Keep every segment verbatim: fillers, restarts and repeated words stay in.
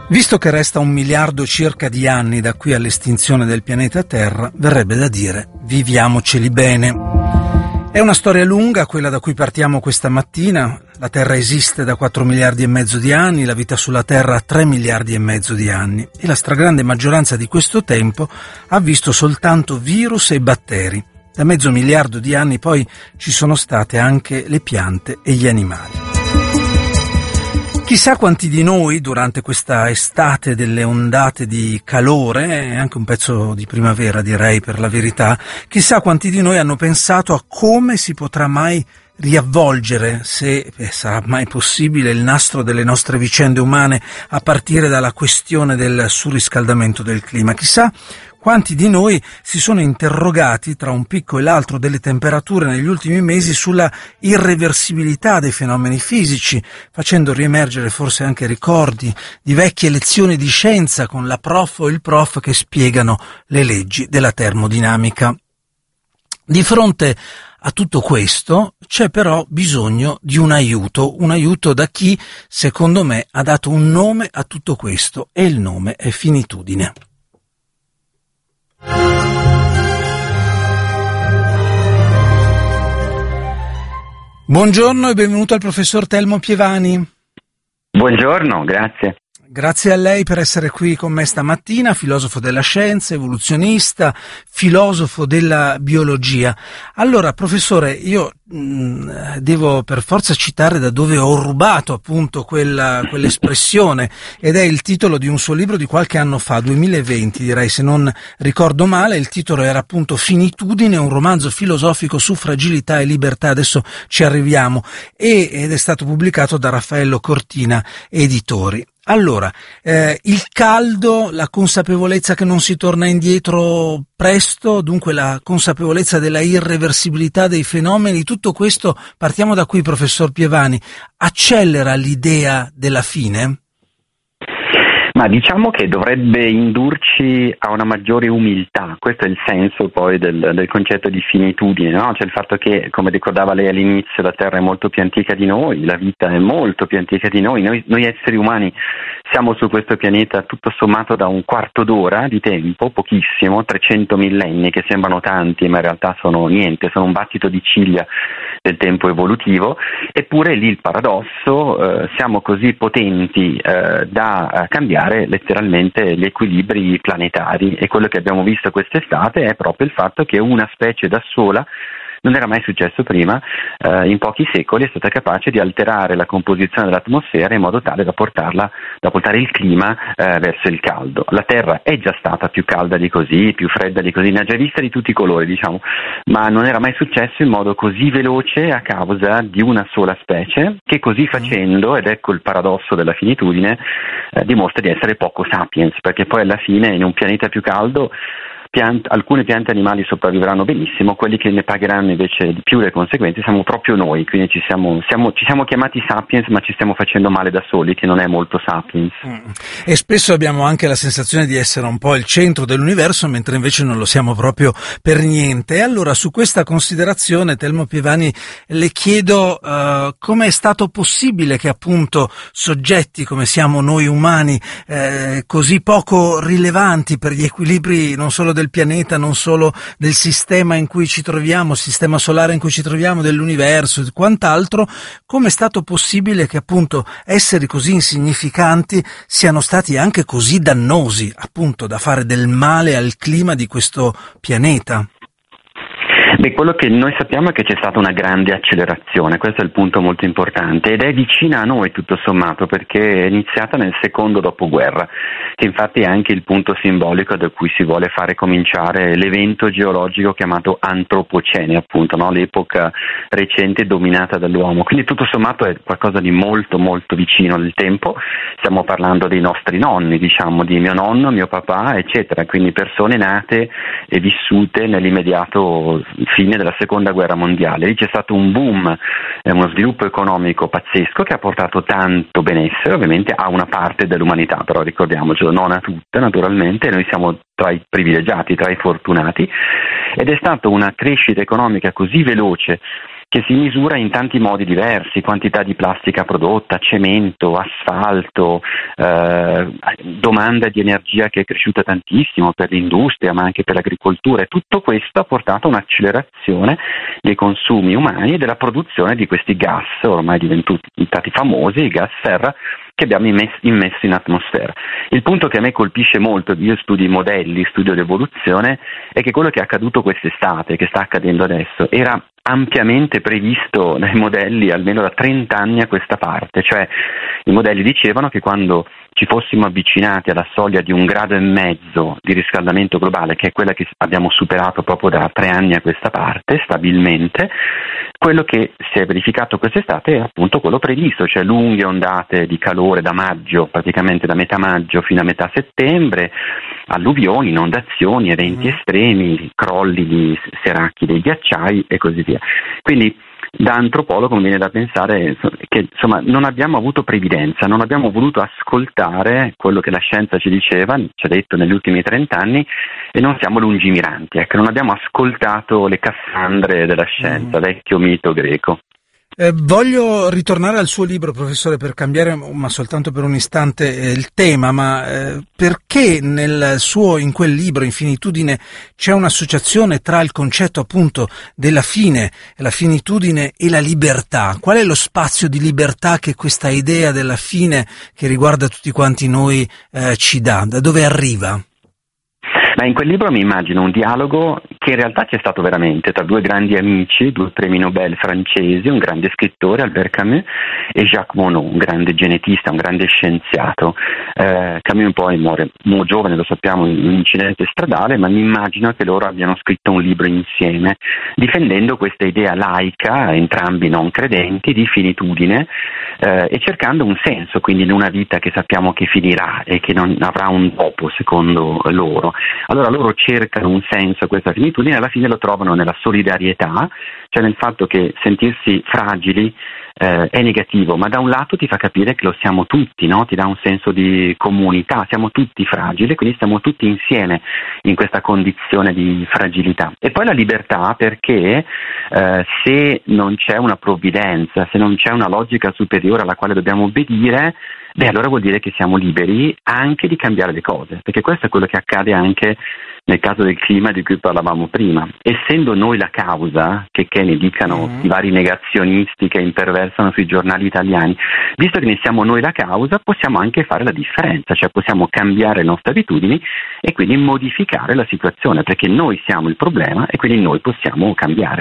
Visto che resta un miliardo circa di anni da qui all'estinzione del pianeta Terra, verrebbe da dire viviamoceli bene. È una storia lunga quella da cui partiamo questa mattina. La Terra esiste da quattro miliardi e mezzo di anni, la vita sulla Terra ha tre miliardi e mezzo di anni e la stragrande maggioranza di questo tempo ha visto soltanto virus e batteri. Da mezzo miliardo di anni poi ci sono state anche le piante e gli animali. Chissà quanti di noi, durante questa estate delle ondate di calore, e anche un pezzo di primavera direi per la verità, chissà quanti di noi hanno pensato a come si potrà mai riavvolgere, se eh, sarà mai possibile, il nastro delle nostre vicende umane a partire dalla questione del surriscaldamento del clima. Chissà quanti di noi si sono interrogati tra un picco e l'altro delle temperature negli ultimi mesi sulla irreversibilità dei fenomeni fisici, facendo riemergere forse anche ricordi di vecchie lezioni di scienza con la prof o il prof che spiegano le leggi della termodinamica. Di fronte a tutto questo c'è però bisogno di un aiuto, un aiuto da chi, secondo me, ha dato un nome a tutto questo, e il nome è finitudine. Buongiorno e benvenuto al professor Telmo Pievani. Buongiorno, grazie. Grazie a lei per essere qui con me stamattina, filosofo della scienza, evoluzionista, filosofo della biologia. Allora, professore, io mh, devo per forza citare da dove ho rubato appunto quella, quell'espressione, ed è il titolo di un suo libro di qualche anno fa, duemilaventi direi, se non ricordo male. Il titolo era appunto Finitudine, un romanzo filosofico su fragilità e libertà. Adesso ci arriviamo, e, ed è stato pubblicato da Raffaello Cortina Editori. Allora, eh, il caldo, la consapevolezza che non si torna indietro presto, dunque la consapevolezza della irreversibilità dei fenomeni, tutto questo, partiamo da qui, professor Pievani, accelera l'idea della fine? Ma diciamo che dovrebbe indurci a una maggiore umiltà. Questo è il senso poi del, del concetto di finitudine, no? Cioè il fatto che, come ricordava lei all'inizio, la Terra è molto più antica di noi, la vita è molto più antica di noi, noi, noi esseri umani siamo su questo pianeta tutto sommato da un quarto d'ora di tempo, pochissimo, trecento millenni, che sembrano tanti ma in realtà sono niente, sono un battito di ciglia del tempo evolutivo. Eppure lì il paradosso, eh, siamo così potenti eh, da eh, cambiare letteralmente gli equilibri planetari, e quello che abbiamo visto quest'estate è proprio il fatto che una specie da sola, non era mai successo prima, eh, in pochi secoli è stata capace di alterare la composizione dell'atmosfera in modo tale da portarla, da portare il clima eh, verso il caldo. La Terra è già stata più calda di così, più fredda di così, ne ha già vista di tutti i colori, diciamo, ma non era mai successo in modo così veloce a causa di una sola specie, che così facendo, ed ecco il paradosso della finitudine, eh, dimostra di essere poco sapiens, perché poi alla fine in un pianeta più caldo Piant, alcune piante e animali sopravvivranno benissimo, quelli che ne pagheranno invece di più le conseguenze siamo proprio noi, quindi ci siamo, siamo, ci siamo chiamati sapiens, ma ci stiamo facendo male da soli, che non è molto sapiens. Mm. E spesso abbiamo anche la sensazione di essere un po' il centro dell'universo, mentre invece non lo siamo proprio per niente. E allora, su questa considerazione, Telmo Pievani, le chiedo uh, come è stato possibile che appunto soggetti come siamo noi umani, eh, così poco rilevanti per gli equilibri non solo del pianeta, non solo del sistema in cui ci troviamo, sistema solare in cui ci troviamo, dell'universo e quant'altro, come è stato possibile che appunto esseri così insignificanti siano stati anche così dannosi, appunto da fare del male al clima di questo pianeta? Beh, quello che noi sappiamo è che c'è stata una grande accelerazione, questo è il punto molto importante, ed è vicina a noi tutto sommato, perché è iniziata nel secondo dopoguerra, che infatti è anche il punto simbolico da cui si vuole fare cominciare l'evento geologico chiamato antropocene, appunto, no? L'epoca recente dominata dall'uomo. Quindi tutto sommato è qualcosa di molto molto vicino nel tempo. Stiamo parlando dei nostri nonni, diciamo, di mio nonno, mio papà, eccetera, quindi persone nate e vissute nell'immediato fine della seconda guerra mondiale. Lì c'è stato un boom, eh, uno sviluppo economico pazzesco che ha portato tanto benessere ovviamente a una parte dell'umanità, però ricordiamocelo, non a tutta naturalmente, noi siamo tra i privilegiati, tra i fortunati, ed è stata una crescita economica così veloce che si misura in tanti modi diversi: quantità di plastica prodotta, cemento, asfalto, eh, domanda di energia che è cresciuta tantissimo per l'industria ma anche per l'agricoltura, e tutto questo ha portato a un'accelerazione dei consumi umani e della produzione di questi gas ormai diventati famosi, i gas serra, che abbiamo immesso in atmosfera. Il punto che a me colpisce molto, io studio i modelli, studio l'evoluzione, è che quello che è accaduto quest'estate, che sta accadendo adesso, era ampiamente previsto dai modelli almeno da trenta anni a questa parte. Cioè i modelli dicevano che quando ci fossimo avvicinati alla soglia di un grado e mezzo di riscaldamento globale, che è quella che abbiamo superato proprio da tre anni a questa parte, stabilmente, quello che si è verificato quest'estate è appunto quello previsto, cioè lunghe ondate di calore da maggio, praticamente da metà maggio fino a metà settembre, alluvioni, inondazioni, eventi mm. estremi, crolli di seracchi dei ghiacciai e così via. Quindi da antropologo mi viene da pensare che insomma non abbiamo avuto previdenza, non abbiamo voluto ascoltare quello che la scienza ci diceva, ci ha detto negli ultimi trent'anni, e non siamo lungimiranti, ecco, non abbiamo ascoltato le Cassandre della scienza, mm. vecchio mito greco. Eh, voglio ritornare al suo libro, professore, per cambiare, ma soltanto per un istante, eh, il tema, ma eh, perché nel suo, in quel libro, Infinitudine, c'è un'associazione tra il concetto appunto della fine, la finitudine e la libertà? Qual è lo spazio di libertà che questa idea della fine, che riguarda tutti quanti noi, eh, ci dà? Da dove arriva? Ma in quel libro mi immagino un dialogo che in realtà c'è stato veramente tra due grandi amici, due premi Nobel francesi, un grande scrittore, Albert Camus, e Jacques Monod, un grande genetista, un grande scienziato. Eh, Camus poi muore, muore giovane, lo sappiamo, in un incidente stradale, ma mi immagino che loro abbiano scritto un libro insieme, difendendo questa idea laica, entrambi non credenti, di finitudine, eh, e cercando un senso, quindi in una vita che sappiamo che finirà e che non avrà un dopo, secondo loro. Allora loro cercano un senso a questa finitudine e alla fine lo trovano nella solidarietà, cioè nel fatto che sentirsi fragili eh, è negativo, ma da un lato ti fa capire che lo siamo tutti, no? Ti dà un senso di comunità, siamo tutti fragili, quindi stiamo tutti insieme in questa condizione di fragilità. E poi la libertà, perché eh, se non c'è una provvidenza, se non c'è una logica superiore alla quale dobbiamo obbedire, beh, allora vuol dire che siamo liberi anche di cambiare le cose, perché questo è quello che accade anche nel caso del clima di cui parlavamo prima. Essendo noi la causa, che, che ne dicano mm. i vari negazionisti che imperversano sui giornali italiani, visto che ne siamo noi la causa, possiamo anche fare la differenza, cioè possiamo cambiare le nostre abitudini e quindi modificare la situazione, perché noi siamo il problema e quindi noi possiamo cambiare.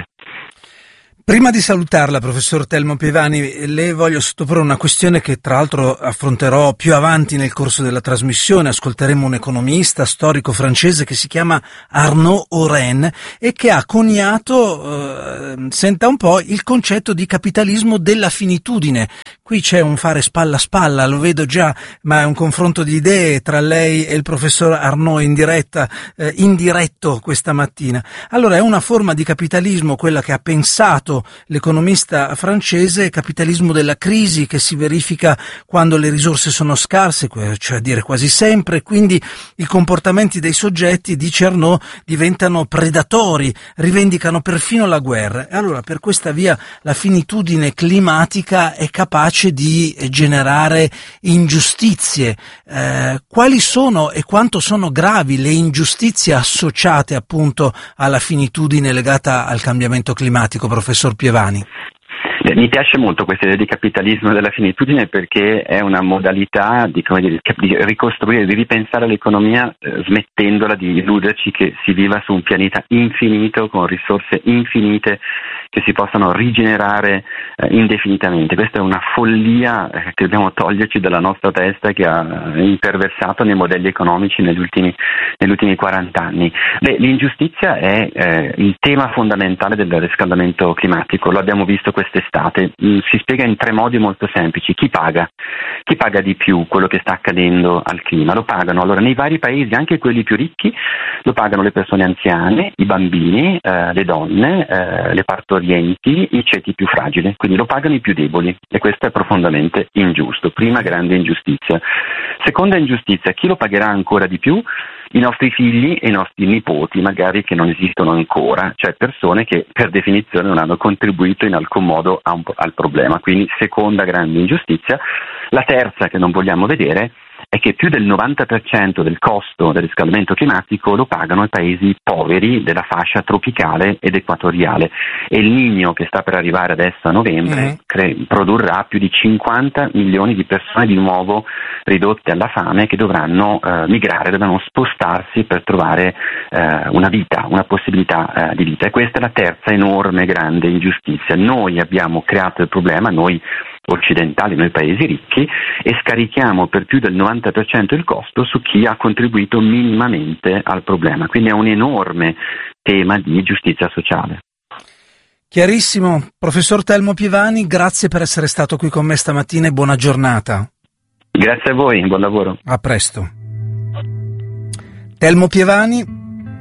Prima di salutarla, professor Telmo Pievani, le voglio sottoporre una questione che tra l'altro affronterò più avanti nel corso della trasmissione. Ascolteremo un economista storico francese che si chiama Arnaud Oren e che ha coniato, eh, senta un po', il concetto di capitalismo della finitudine. Qui c'è un fare spalla a spalla, lo vedo già, ma è un confronto di idee tra lei e il professor Arnaud in diretta, eh, indiretto questa mattina. Allora è una forma di capitalismo quella che ha pensato l'economista francese, capitalismo della crisi, che si verifica quando le risorse sono scarse, cioè a dire quasi sempre, quindi i comportamenti dei soggetti, dice Arnaud, diventano predatori, rivendicano perfino la guerra. E allora per questa via la finitudine climatica è capace di generare ingiustizie. Eh, quali sono e quanto sono gravi le ingiustizie associate appunto alla finitudine legata al cambiamento climatico, professor Pievani? Mi piace molto questa idea di capitalismo della finitudine, perché è una modalità di, come dire, di ricostruire, di ripensare l'economia, eh, smettendola di illuderci che si viva su un pianeta infinito con risorse infinite che si possano rigenerare eh, indefinitamente. Questa è una follia eh, che dobbiamo toglierci dalla nostra testa, che ha imperversato nei modelli economici negli ultimi, negli ultimi quaranta anni. Beh, l'ingiustizia è eh, il tema fondamentale del riscaldamento climatico, lo abbiamo visto quest'estate. Si spiega in tre modi molto semplici. Chi paga? Chi paga di più quello che sta accadendo al clima? Lo pagano, allora, nei vari paesi, anche quelli più ricchi, lo pagano le persone anziane, i bambini, eh, le donne, eh, le partorienti, i ceti più fragili, quindi lo pagano i più deboli, e questo è profondamente ingiusto. Prima grande ingiustizia. Seconda ingiustizia, chi lo pagherà ancora di più? i nostri figli e i nostri nipoti, magari che non esistono ancora, cioè persone che per definizione non hanno contribuito in alcun modo a un, al problema. Quindi seconda grande ingiustizia. La terza che non vogliamo vedere è che più del novanta per cento del costo del riscaldamento climatico lo pagano i paesi poveri della fascia tropicale ed equatoriale, e il Niño che sta per arrivare adesso a novembre mm-hmm. cre- produrrà più di cinquanta milioni di persone di nuovo ridotte alla fame, che dovranno eh, migrare, dovranno spostarsi per trovare eh, una vita, una possibilità eh, di vita. E questa è la terza enorme grande ingiustizia. Noi abbiamo creato il problema, noi occidentali, noi paesi ricchi, e scarichiamo per più del novanta per cento il costo su chi ha contribuito minimamente al problema. Quindi è un enorme tema di giustizia sociale. Chiarissimo. Professor Telmo Pievani, grazie per essere stato qui con me stamattina e buona giornata. Grazie a voi, buon lavoro. A presto. Telmo Pievani.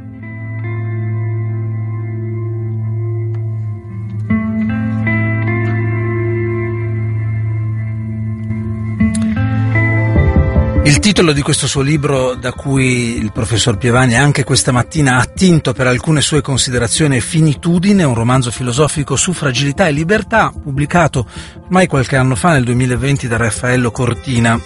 Il titolo di questo suo libro, da cui il professor Pievani anche questa mattina ha attinto per alcune sue considerazioni, è Finitudine, un romanzo filosofico su fragilità e libertà, pubblicato ormai qualche anno fa, nel duemilaventi, da Raffaello Cortina.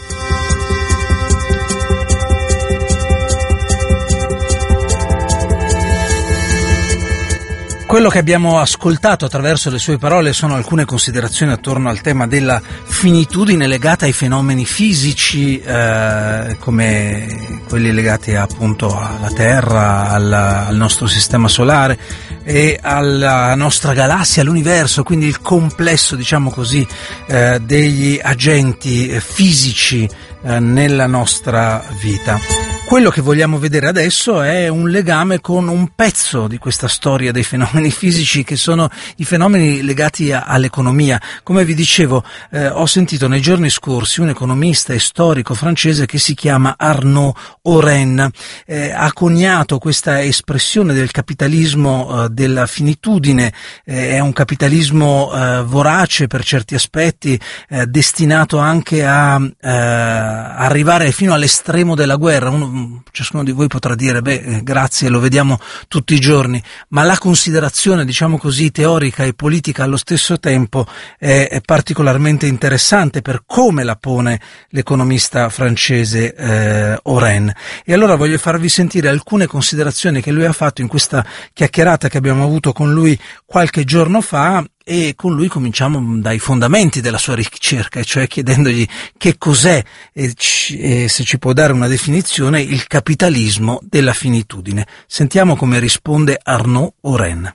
Quello che abbiamo ascoltato attraverso le sue parole sono alcune considerazioni attorno al tema della finitudine legata ai fenomeni fisici, eh, come quelli legati appunto alla Terra, alla, al nostro sistema solare e alla nostra galassia, all'universo, quindi il complesso, diciamo così, eh, degli agenti fisici eh, nella nostra vita. Quello che vogliamo vedere adesso è un legame con un pezzo di questa storia dei fenomeni fisici, che sono i fenomeni legati a, all'economia. Come vi dicevo, eh, ho sentito nei giorni scorsi un economista e storico francese che si chiama Arnaud Oren, eh, ha coniato questa espressione del capitalismo eh, della finitudine. Eh, è un capitalismo eh, vorace per certi aspetti, eh, destinato anche a eh, arrivare fino all'estremo della guerra. Uno, ciascuno di voi potrà dire, beh, grazie, lo vediamo tutti i giorni, ma la considerazione, diciamo così, teorica e politica allo stesso tempo è, è particolarmente interessante per come la pone l'economista francese eh, Oren. E allora voglio farvi sentire alcune considerazioni che lui ha fatto in questa chiacchierata che abbiamo avuto con lui qualche giorno fa, e con lui cominciamo dai fondamenti della sua ricerca, cioè chiedendogli che cos'è e, e se ci può dare una definizione il capitalismo della finitudine. Sentiamo come risponde Arnaud Oren.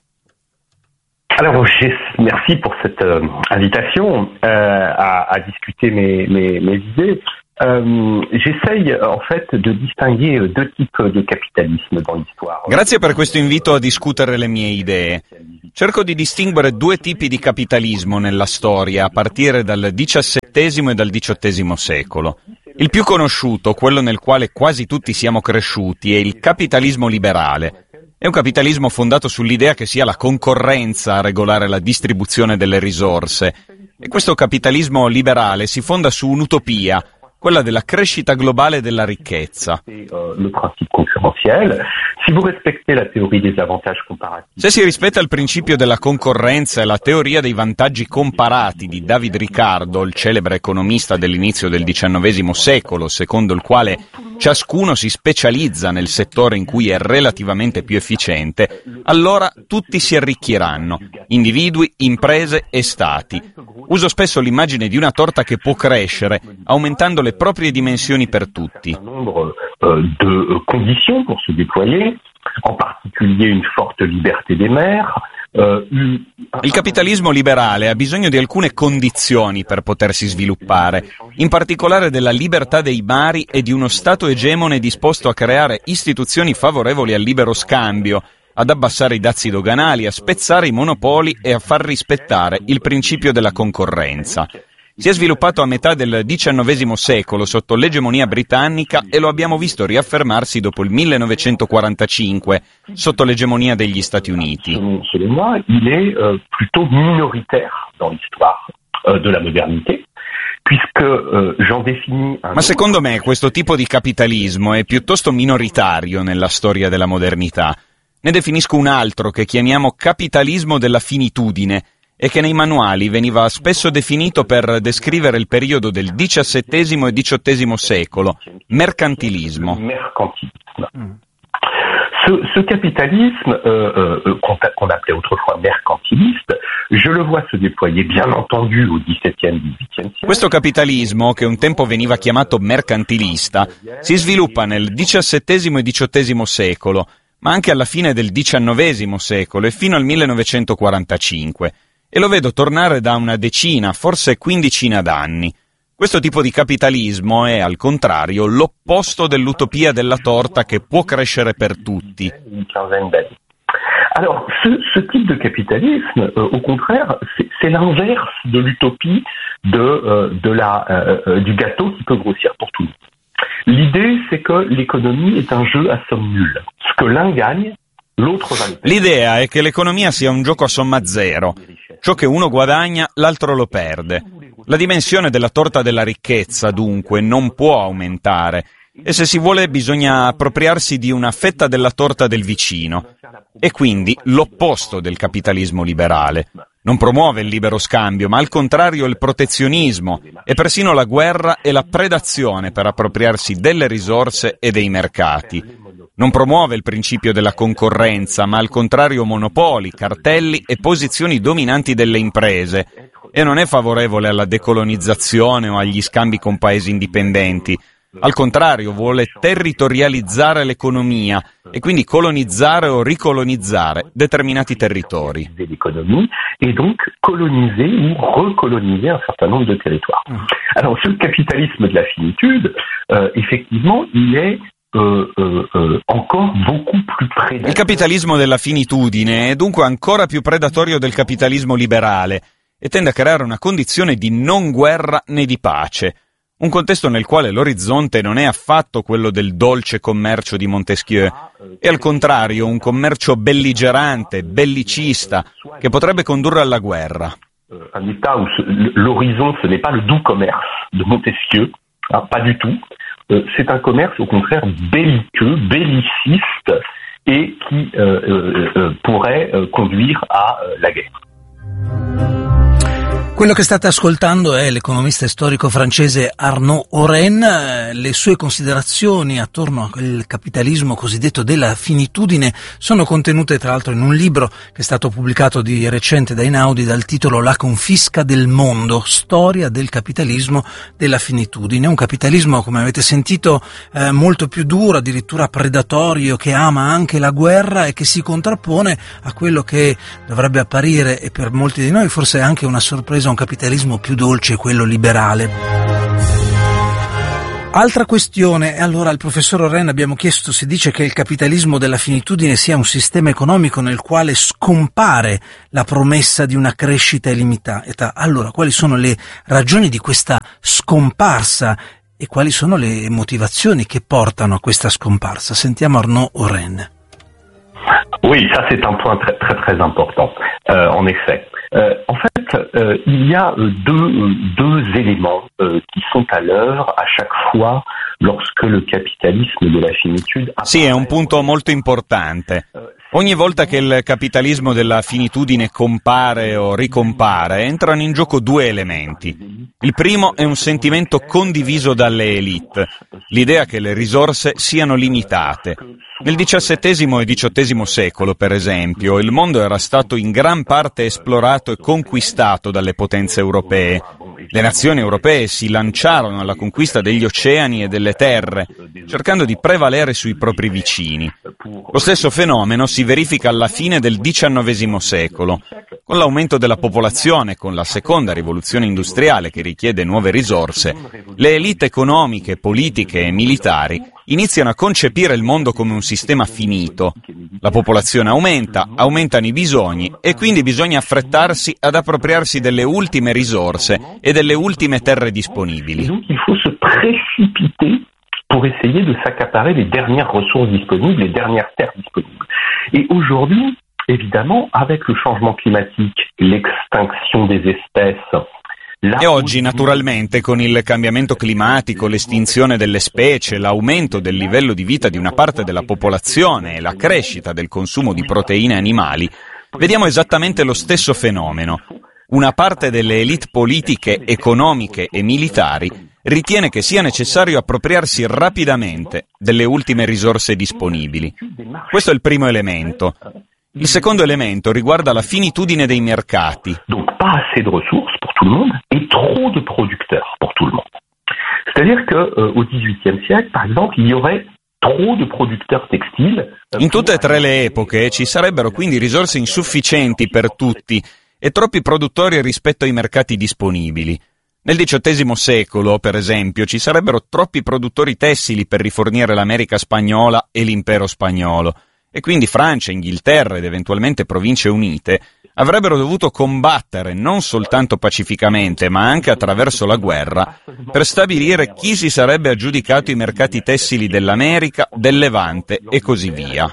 Alors, merci pour cette euh, invitation euh, à, à discuter mes, mes, mes idées. Euh, j'essaye en fait de distinguer deux types de capitalisme dans l'histoire. Grazie per questo invito a discutere le mie idee. Cerco di distinguere due tipi di capitalismo nella storia, a partire dal diciassettesimo e dal diciottesimo secolo. Il più conosciuto, quello nel quale quasi tutti siamo cresciuti, è il capitalismo liberale. È un capitalismo fondato sull'idea che sia la concorrenza a regolare la distribuzione delle risorse. E questo capitalismo liberale si fonda su un'utopia, quella della crescita globale della ricchezza. Se si rispetta il principio della concorrenza e la teoria dei vantaggi comparati di David Ricardo, il celebre economista dell'inizio del diciannovesimo secolo, secondo il quale ciascuno si specializza nel settore in cui è relativamente più efficiente, allora tutti si arricchiranno, individui, imprese e stati. Uso spesso l'immagine di una torta che può crescere, aumentando le proprie dimensioni per tutti. De conditions pour se déployer, en particulier une forte liberté des maires. Il capitalismo liberale ha bisogno di alcune condizioni per potersi sviluppare, in particolare della libertà dei mari e di uno Stato egemone disposto a creare istituzioni favorevoli al libero scambio, ad abbassare i dazi doganali, a spezzare i monopoli e a far rispettare il principio della concorrenza. Si è sviluppato a metà del diciannovesimo secolo sotto l'egemonia britannica e lo abbiamo visto riaffermarsi dopo il millenovecentoquarantacinque sotto l'egemonia degli Stati Uniti. Selon moi, il est euh, plutôt minoritaire dans l'histoire euh, de la modernité. puisque euh, j'en définis un Ma secondo me questo tipo di capitalismo è piuttosto minoritario nella storia della modernità. Ne definisco un altro che chiamiamo capitalismo della finitudine e che nei manuali veniva spesso definito per descrivere il periodo del diciassettesimo e diciottesimo secolo, mercantilismo. Mercantilisme. Mm. Ce, ce capitalisme euh, euh, qu'on, qu'on appelait autrefois mercantiliste, je le vois se déployer bien entendu au dix-septième dix-huitième siècle. Questo capitalismo, che un tempo veniva chiamato mercantilista, si sviluppa nel diciassettesimo e diciottesimo secolo, ma anche alla fine del diciannovesimo secolo e fino al millenovecentoquarantacinque, e lo vedo tornare da una decina, forse quindicina d'anni. Questo tipo di capitalismo è, al contrario, l'opposto dell'utopia della torta che può crescere per tutti. Alors, ce, ce type de capitalisme, euh, au contraire, c'est, c'est l'inverse de l'utopie de, euh, de la, euh, du gâteau qui peut grossir pour tout le monde. L'idée, c'est que l'économie est un jeu à somme nulle. Ce que l'un gagne, l'autre va le perdre. L'idea è che l'economia sia un gioco a somma zero. Ciò che uno guadagna, l'altro lo perde. La dimensione della torta della ricchezza, dunque, non può aumentare. E se si vuole bisogna appropriarsi di una fetta della torta del vicino. E quindi l'opposto del capitalismo liberale. Non promuove il libero scambio, ma al contrario il protezionismo e persino la guerra e la predazione per appropriarsi delle risorse e dei mercati. Non promuove il principio della concorrenza, ma al contrario monopoli, cartelli e posizioni dominanti delle imprese. E non è favorevole alla decolonizzazione o agli scambi con paesi indipendenti. Al contrario, vuole territorializzare l'economia e quindi colonizzare o ricolonizzare determinati territori. L'économie et donc coloniser ou recoloniser un certain nombre de territoires. Alors, ce capitalisme de la finitude, euh, effectivement, il est Euh, euh, euh, encore beaucoup plus prédateur. Il capitalismo della finitudine è dunque ancora più predatorio del capitalismo liberale e tende a creare una condizione di non guerra né di pace, un contesto nel quale l'orizzonte non è affatto quello del dolce commercio di Montesquieu, è al contrario un commercio belligerante, bellicista, che potrebbe condurre alla guerra. Un état où l'horizon ce n'est pas le doux commerce de Montesquieu, ah, pas du tout. Euh, c'est un commerce au contraire belliqueux, belliciste et qui euh, euh, euh, pourrait euh, conduire à euh, la guerre. Quello che state ascoltando è l'economista e storico francese Arnaud Aurène. Le sue considerazioni attorno a quel capitalismo cosiddetto della finitudine sono contenute tra l'altro in un libro che è stato pubblicato di recente da Einaudi dal titolo La confisca del mondo, storia del capitalismo della finitudine. Un capitalismo, come avete sentito, eh, molto più duro, addirittura predatorio, che ama anche la guerra e che si contrappone a quello che dovrebbe apparire, e per molti di noi forse anche una sorpresa, un capitalismo più dolce, quello liberale. Altra questione, e allora al professor Aurène abbiamo chiesto se dice che il capitalismo della finitudine sia un sistema economico nel quale scompare la promessa di una crescita illimitata. Allora, quali sono le ragioni di questa scomparsa e quali sono le motivazioni che portano a questa scomparsa? Sentiamo Arnaud Aurène. Oui, ça c'est un point très très très important, euh, en effet. Euh, en fait, euh, il y a euh, deux, euh, deux éléments euh, qui sont à l'œuvre à chaque fois lorsque le capitalisme de la finitude apparaît. Sì, è un punto molto importante. Ogni volta che il capitalismo della finitudine compare o ricompare, entrano in gioco due elementi. Il primo è un sentimento condiviso dalle élite, l'idea che le risorse siano limitate. Nel diciassettesimo e diciottesimo secolo, per esempio, il mondo era stato in gran parte esplorato e conquistato dalle potenze europee. Le nazioni europee si lanciarono alla conquista degli oceani e delle terre, cercando di prevalere sui propri vicini. Lo stesso fenomeno si verifica alla fine del diciannovesimo secolo. Con l'aumento della popolazione, con la seconda rivoluzione industriale che richiede nuove risorse, le elite economiche, politiche e militari iniziano a concepire il mondo come un sistema finito. La popolazione aumenta, aumentano i bisogni e quindi bisogna affrettarsi ad appropriarsi delle ultime risorse e delle ultime terre disponibili. Donc il faut se précipiter pour essayer de s'accaparer les dernières ressources disponibles, les dernières terres disponibles. Et aujourd'hui, évidemment, avec le changement climatique, l'extinction des espèces, E oggi, naturalmente, con il cambiamento climatico, l'estinzione delle specie, l'aumento del livello di vita di una parte della popolazione e la crescita del consumo di proteine animali, vediamo esattamente lo stesso fenomeno. Una parte delle elite politiche, economiche e militari ritiene che sia necessario appropriarsi rapidamente delle ultime risorse disponibili. Questo è il primo elemento. Il secondo elemento riguarda la finitudine dei mercati. Donc pas assez de ressources pour tout le monde et trop de producteurs pour tout le monde. C'est-à-dire que euh, au dix-huitième siècle, par exemple, il y aurait trop de producteurs textiles. In tutte e tre le epoche ci sarebbero quindi risorse insufficienti per tutti e troppi produttori rispetto ai mercati disponibili. Nel diciottesimo secolo, per esempio, ci sarebbero troppi produttori tessili per rifornire l'America spagnola e l'impero spagnolo. E quindi Francia, Inghilterra ed eventualmente Province Unite avrebbero dovuto combattere non soltanto pacificamente, ma anche attraverso la guerra, per stabilire chi si sarebbe aggiudicato i mercati tessili dell'America, del Levante e così via.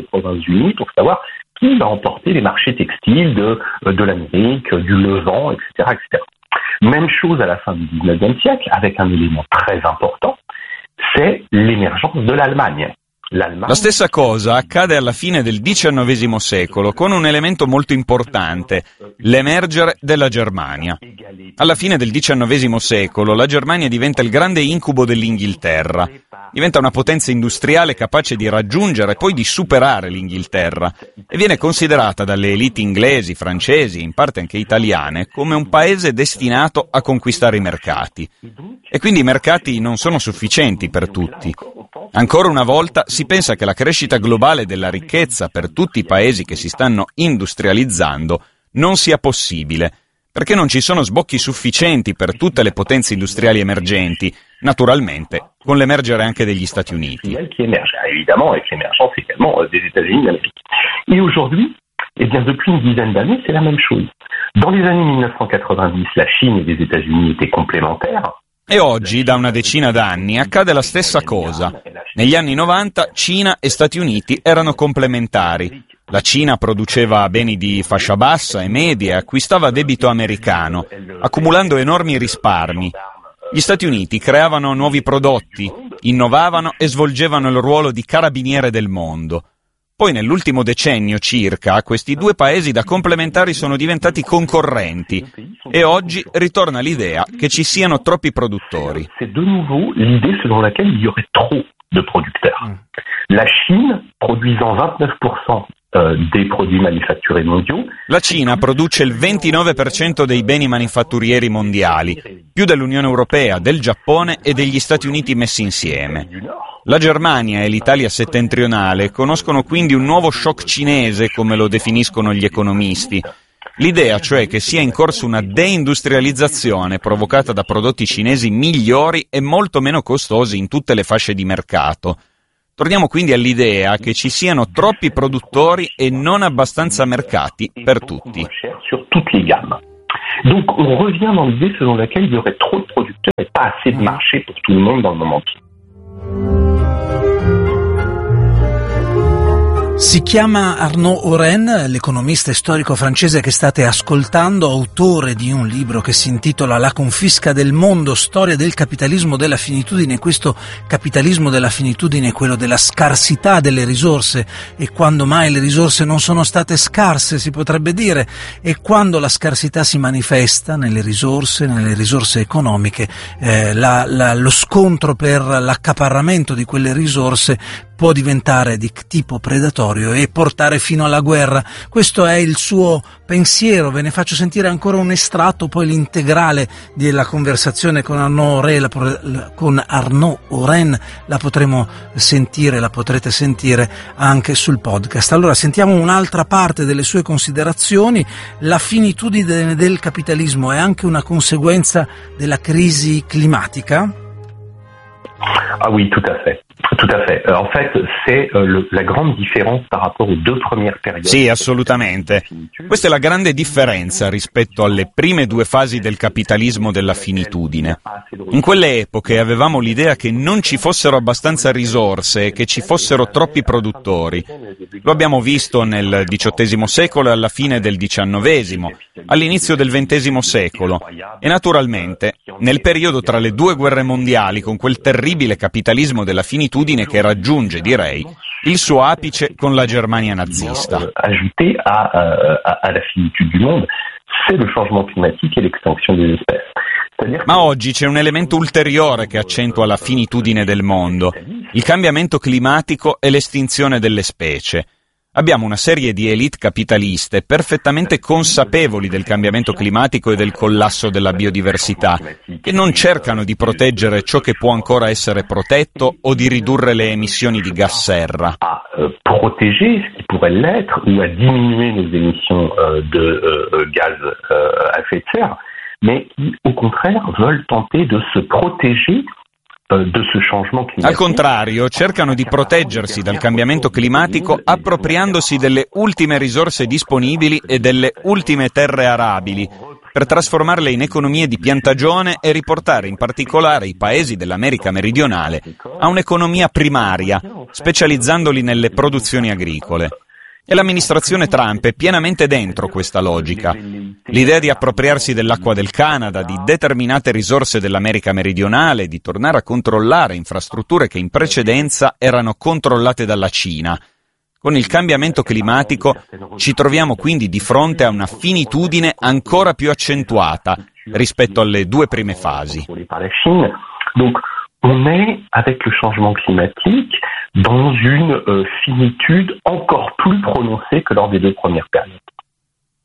Qui va emporter les marchés textiles de, de l'Amérique, du Levant, et cetera, et cetera. Même chose à la fin du dix-neuvième siècle, avec un élément très important, c'est l'émergence de l'Allemagne. La stessa cosa accade alla fine del diciannovesimo secolo con un elemento molto importante, l'emergere della Germania. Alla fine del diciannovesimo secolo la Germania diventa il grande incubo dell'Inghilterra, diventa una potenza industriale capace di raggiungere e poi di superare l'Inghilterra e viene considerata dalle elite inglesi, francesi e in parte anche italiane come un paese destinato a conquistare i mercati. E quindi i mercati non sono sufficienti per tutti. Ancora una volta si pensa che la crescita globale della ricchezza per tutti i paesi che si stanno industrializzando non sia possibile, perché non ci sono sbocchi sufficienti per tutte le potenze industriali emergenti, naturalmente con l'emergere anche degli Stati Uniti. Qui émerge, évidemment, avec l'émergence également des États-Unis d'Amérique. Et aujourd'hui, eh bien, depuis une dizaine d'années, c'est la même chose. Dans les années mille neuf cent quatre-vingt-dix, la Chine et les États-Unis étaient complémentaires. E oggi, da una decina d'anni, accade la stessa cosa. Negli anni novanta Cina e Stati Uniti erano complementari. La Cina produceva beni di fascia bassa e media e acquistava debito americano, accumulando enormi risparmi. Gli Stati Uniti creavano nuovi prodotti, innovavano e svolgevano il ruolo di carabiniere del mondo. Poi nell'ultimo decennio circa questi due paesi da complementari sono diventati concorrenti e oggi ritorna l'idea che ci siano troppi produttori. C'est de nouveau l'idée selon laquelle il y aurait trop de producteurs. La Cine produisant vingt-neuf pour cent dei prodotti manifatturei mondiali. La Cina produce il ventinove per cento dei beni manifatturieri mondiali, più dell'Unione Europea, del Giappone e degli Stati Uniti messi insieme. La Germania e l'Italia settentrionale conoscono quindi un nuovo shock cinese, come lo definiscono gli economisti. L'idea cioè che sia in corso una deindustrializzazione provocata da prodotti cinesi migliori e molto meno costosi in tutte le fasce di mercato. Torniamo quindi all'idea che ci siano troppi produttori e non abbastanza mercati per tutti. Donc on revient dans l'idée selon laquelle il y aurait trop de producteurs et pas assez de marché pour tout le monde dans le moment entier. Si chiama Arnaud Oren, l'economista e storico francese che state ascoltando, autore di un libro che si intitola La confisca del mondo, storia del capitalismo della finitudine. Questo capitalismo della finitudine è quello della scarsità delle risorse, e quando mai le risorse non sono state scarse, si potrebbe dire, e quando la scarsità si manifesta nelle risorse, nelle risorse economiche, eh, la, la, lo scontro per l'accaparramento di quelle risorse può diventare di tipo predatorio e portare fino alla guerra. Questo è il suo pensiero. Ve ne faccio sentire ancora un estratto, poi l'integrale della conversazione con Arnaud Oren, la, con Arnaud Oren la potremo sentire, la potrete sentire anche sul podcast. Allora sentiamo un'altra parte delle sue considerazioni. La finitudine del capitalismo è anche una conseguenza della crisi climatica? Ah oui, tout à fait. Tout à fait. En fait, c'est le, la grande différence par rapport aux deux premières périodes. Sì, assolutamente. Questa è la grande differenza rispetto alle prime due fasi del capitalismo della finitudine. In quelle epoche avevamo l'idea che non ci fossero abbastanza risorse e che ci fossero troppi produttori. Lo abbiamo visto nel diciottesimo secolo e alla fine del diciannovesimo, all'inizio del ventesimo secolo e naturalmente nel periodo tra le due guerre mondiali, con quel terribile capitalismo della finitudine che raggiunge, direi, il suo apice con la Germania nazista. Ajouté à, à, à la finitude du monde, c'est le changement climatique et l'extinction des espèces. Ma oggi c'è un elemento ulteriore che accentua la finitudine del mondo, il cambiamento climatico e l'estinzione delle specie. Abbiamo una serie di élite capitaliste perfettamente consapevoli del cambiamento climatico e del collasso della biodiversità, che non cercano di proteggere ciò che può ancora essere protetto o di ridurre le emissioni di gas serra. A protéger ce qui pourrait l'être ou à diminuer nos émissions de gaz à effet de serre, mais qui au contraire veulent tenter de se protéger. Al contrario, cercano di proteggersi dal cambiamento climatico appropriandosi delle ultime risorse disponibili e delle ultime terre arabili, per trasformarle in economie di piantagione e riportare in particolare i paesi dell'America meridionale a un'economia primaria, specializzandoli nelle produzioni agricole. E l'amministrazione Trump è pienamente dentro questa logica. L'idea di appropriarsi dell'acqua del Canada, di determinate risorse dell'America meridionale, di tornare a controllare infrastrutture che in precedenza erano controllate dalla Cina. Con il cambiamento climatico ci troviamo quindi di fronte a una finitudine ancora più accentuata rispetto alle due prime fasi. Donc, on est, avec le changement climatique, dans une euh, finitude encore plus prononcée que lors des deux premières périodes.